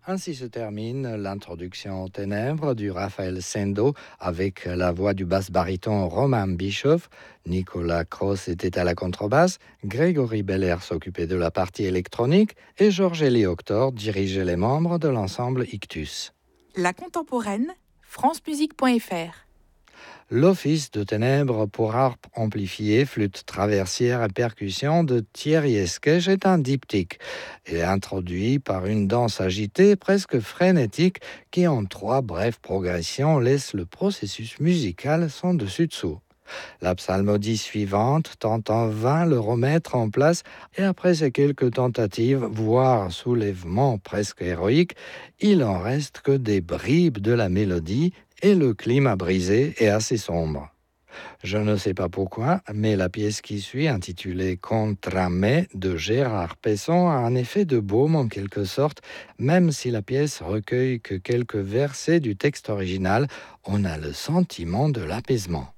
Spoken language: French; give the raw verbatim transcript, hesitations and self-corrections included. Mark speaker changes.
Speaker 1: Ainsi se termine l'introduction aux ténèbres du Raphaël Sendo avec la voix du basse-baryton Roman Bischoff. Nicolas Cross était à la contrebasse, Grégory Belair s'occupait de la partie électronique et Georges Elioctor dirigeait les membres de l'ensemble Ictus.
Speaker 2: La contemporaine, francemusique point f r.
Speaker 1: L'Office de ténèbres pour harpe amplifiée, flûte traversière et percussion de Thierry Esquèche est un diptyque. Il est introduit par une danse agitée, presque frénétique, qui en trois brèves progressions laisse le processus musical sans dessus-dessous. La psalmodie suivante tente en vain le remettre en place et après ces quelques tentatives, voire soulèvements presque héroïques, il en reste que des bribes de la mélodie et le climat brisé est assez sombre. Je ne sais pas pourquoi, mais la pièce qui suit, intitulée Contra me de Gérard Pesson, a un effet de baume en quelque sorte, même si la pièce recueille que quelques versets du texte original, on a le sentiment de l'apaisement.